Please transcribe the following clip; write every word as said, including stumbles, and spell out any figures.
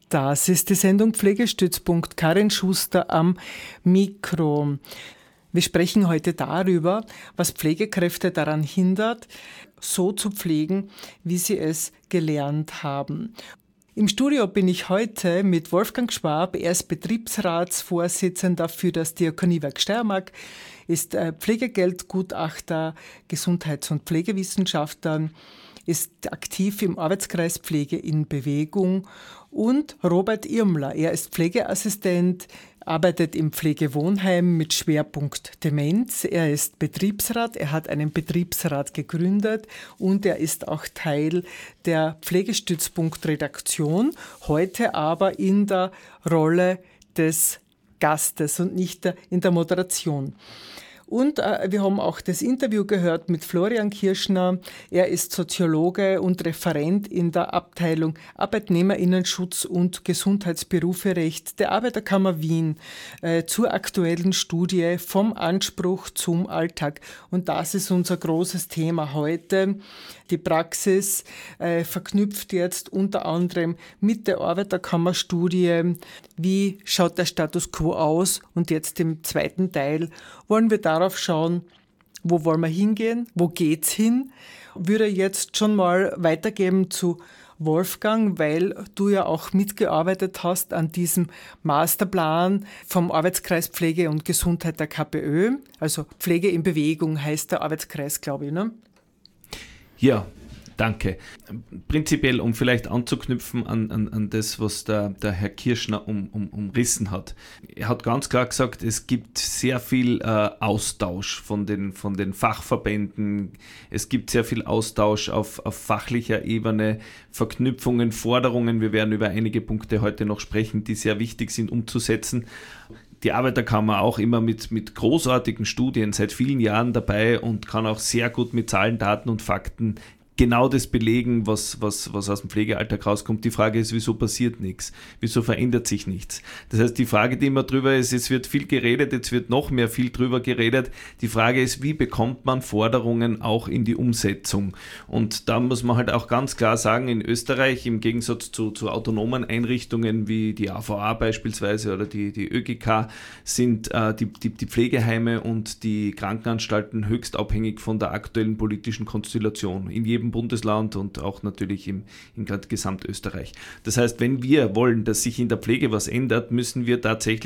Das ist die Sendung Pflegestützpunkt. Karin Schuster am Mikro. Wir sprechen heute darüber, was Pflegekräfte daran hindert, so zu pflegen, wie sie es gelernt haben. Im Studio bin ich heute mit Wolfgang Schwab. Er ist Betriebsratsvorsitzender für das Diakoniewerk Steiermark, ist Pflegegeldgutachter, Gesundheits- und Pflegewissenschaftler, ist aktiv im Arbeitskreis Pflege in Bewegung, und Robert Irmler. Er ist Pflegeassistent, arbeitet im Pflegewohnheim mit Schwerpunkt Demenz. Er ist Betriebsrat, er hat einen Betriebsrat gegründet und er ist auch Teil der Pflegestützpunkt-Redaktion, heute aber in der Rolle des Gastes und nicht in der Moderation. Und äh, wir haben auch das Interview gehört mit Florian Kirschner. Er ist Soziologe und Referent in der Abteilung Arbeitnehmerinnenschutz und Gesundheitsberuferecht der Arbeiterkammer Wien äh, zur aktuellen Studie vom Anspruch zum Alltag. Und das ist unser großes Thema heute. Die Praxis äh, verknüpft jetzt unter anderem mit der Arbeiterkammerstudie. Wie schaut der Status quo aus? Und jetzt im zweiten Teil wollen wir darauf schauen, wo wollen wir hingehen, wo geht's hin? Würde jetzt schon mal weitergeben zu Wolfgang, weil du ja auch mitgearbeitet hast an diesem Masterplan vom Arbeitskreis Pflege und Gesundheit der KPÖ. Also Pflege in Bewegung heißt der Arbeitskreis, glaube ich, ne? Ja, danke. Prinzipiell, um vielleicht anzuknüpfen an, an, an das, was der, der Herr Kirschner um, um, umrissen hat. Er hat ganz klar gesagt, es gibt sehr viel äh, Austausch von den, von den Fachverbänden. Es gibt sehr viel Austausch auf, auf fachlicher Ebene, Verknüpfungen, Forderungen. Wir werden über einige Punkte heute noch sprechen, die sehr wichtig sind umzusetzen. Die Arbeiterkammer auch immer mit, mit großartigen Studien seit vielen Jahren dabei und kann auch sehr gut mit Zahlen, Daten und Fakten genau das belegen, was, was, was aus dem Pflegealltag rauskommt. Die Frage ist, wieso passiert nichts? Wieso verändert sich nichts? Das heißt, die Frage, die immer drüber ist, es wird viel geredet, jetzt wird noch mehr viel drüber geredet. Die Frage ist, wie bekommt man Forderungen auch in die Umsetzung? Und da muss man halt auch ganz klar sagen, in Österreich, im Gegensatz zu, zu autonomen Einrichtungen wie die A V A beispielsweise oder die, die ÖGK, sind äh, die, die, die Pflegeheime und die Krankenanstalten höchst abhängig von der aktuellen politischen Konstellation. In jedem Bundesland und auch natürlich im, in Gesamtösterreich. Das heißt, wenn wir wollen, dass sich in der Pflege was ändert, müssen wir tatsächlich